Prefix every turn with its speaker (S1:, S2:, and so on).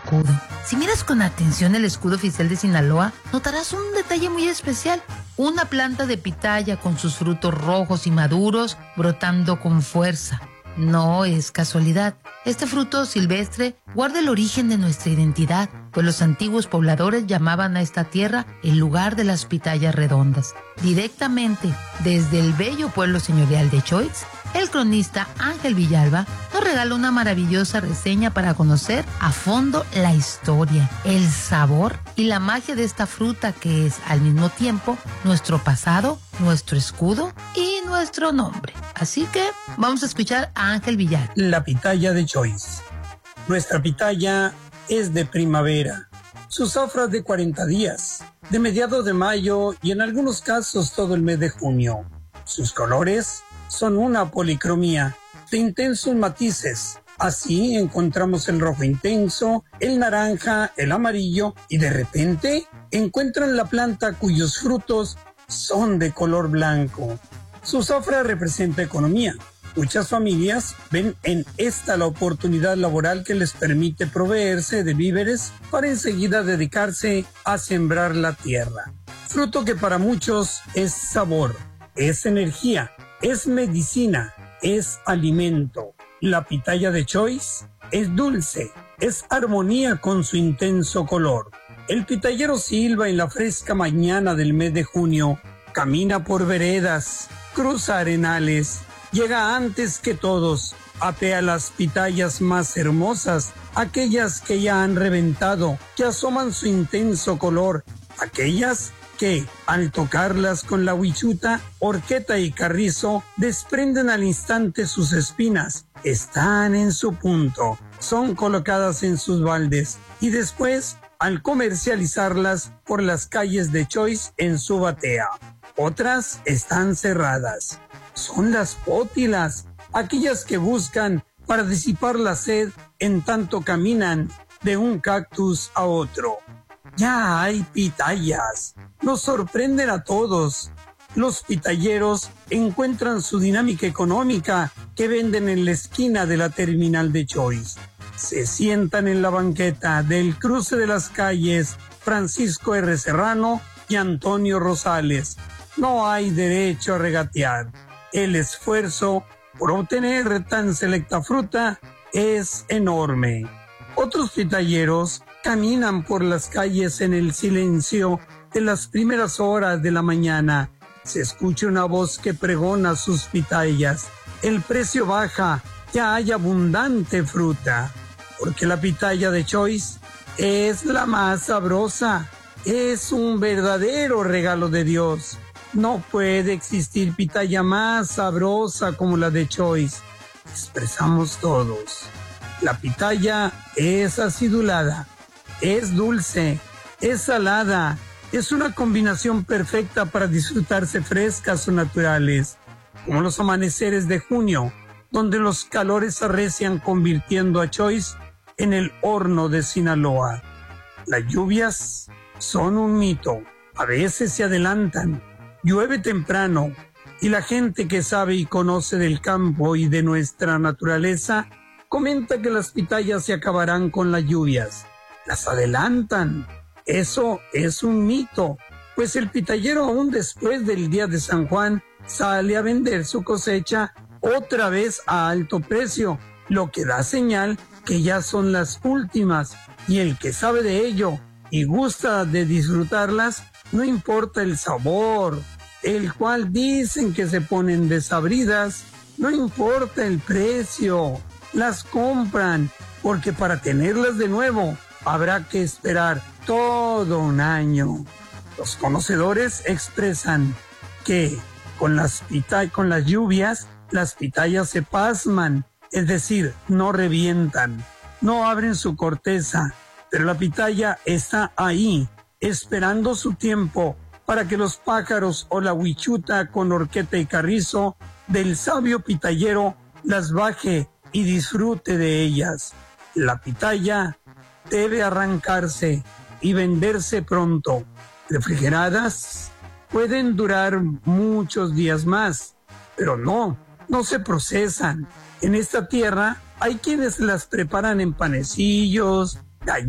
S1: escudo. Si miras con atención el escudo oficial de Sinaloa, notarás un detalle muy especial. Una planta de pitaya con sus frutos rojos y maduros brotando con fuerza. No es casualidad. Este fruto silvestre guarda el origen de nuestra identidad, pues los antiguos pobladores llamaban a esta tierra el lugar de las pitayas redondas. Directamente desde el bello pueblo señorial de Choix, el cronista Ángel Villalba nos regala una maravillosa reseña para conocer a fondo la historia, el sabor y la magia de esta fruta que es al mismo tiempo nuestro pasado, nuestro escudo y nuestro nombre. Así que vamos a escuchar a Ángel Villalba.
S2: La pitaya de Choix. Nuestra pitaya es de primavera. Su zafra de 40 días, de mediados de mayo y en algunos casos todo el mes de junio. Sus colores son una policromía de intensos matices. Así encontramos el rojo intenso, el naranja, el amarillo y de repente encuentran la planta cuyos frutos son de color blanco. Su zafra representa economía. Muchas familias ven en esta la oportunidad laboral que les permite proveerse de víveres para enseguida dedicarse a sembrar la tierra. Fruto que para muchos es sabor, es energía, es medicina, es alimento. La pitaya de Choix es dulce, es armonía con su intenso color. El pitayero silba en la fresca mañana del mes de junio, camina por veredas, cruza arenales, llega antes que todos, apea las pitayas más hermosas, aquellas que ya han reventado, que asoman su intenso color, aquellas que, al tocarlas con la huichuta, horqueta y carrizo, desprenden al instante sus espinas, están en su punto, son colocadas en sus baldes y después, al comercializarlas por las calles de Choix en su batea. Otras están cerradas. Son las pótilas, aquellas que buscan para disipar la sed en tanto caminan de un cactus a otro. Ya hay pitayas, nos sorprenden a todos. Los pitayeros encuentran su dinámica económica que venden en la esquina de la terminal de Choix. Se sientan en la banqueta del cruce de las calles Francisco R. Serrano y Antonio Rosales. No hay derecho a regatear. El esfuerzo por obtener tan selecta fruta es enorme. Otros pitayeros caminan por las calles en el silencio de las primeras horas de la mañana. Se escucha una voz que pregona sus pitayas. El precio baja, ya hay abundante fruta. Porque la pitaya de Choix es la más sabrosa. Es un verdadero regalo de Dios. No puede existir pitaya más sabrosa como la de Choix. Expresamos todos. La pitaya es acidulada, es dulce, es salada, es una combinación perfecta para disfrutarse frescas o naturales, como los amaneceres de junio, donde los calores arrecian convirtiendo a Choix en el horno de Sinaloa. Las lluvias son un mito, a veces se adelantan, llueve temprano, y la gente que sabe y conoce del campo y de nuestra naturaleza comenta que las pitayas se acabarán con las lluvias. Las adelantan. Eso es un mito, pues el pitayero aún después del día de San Juan sale a vender su cosecha otra vez a alto precio, lo que da señal que ya son las últimas, y el que sabe de ello y gusta de disfrutarlas, no importa el sabor, el cual dicen que se ponen desabridas, no importa el precio, las compran, porque para tenerlas de nuevo habrá que esperar todo un año. Los conocedores expresan que con las lluvias, las pitayas se pasman, es decir, no revientan, no abren su corteza, pero la pitaya está ahí, esperando su tiempo para que los pájaros o la huichuta con horqueta y carrizo del sabio pitayero las baje y disfrute de ellas. La pitaya debe arrancarse y venderse pronto. Refrigeradas pueden durar muchos días más, pero no se procesan. En esta tierra hay quienes las preparan en panecillos,